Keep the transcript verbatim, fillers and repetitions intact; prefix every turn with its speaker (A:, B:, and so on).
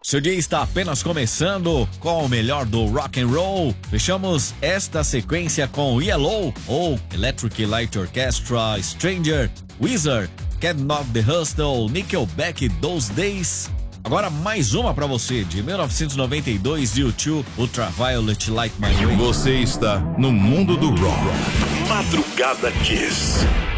A: Seu dia está apenas começando com o melhor do rock and roll. Fechamos esta sequência com Yellow ou Electric Light Orchestra, Stranger, Wizard, Can't Knock the Hustle, Nickelback, Those Days. Agora mais uma pra você, de mil novecentos e noventa e dois, U dois, Ultraviolet Light My Way.
B: Você está no mundo do rock.
C: Madrugada Kiss.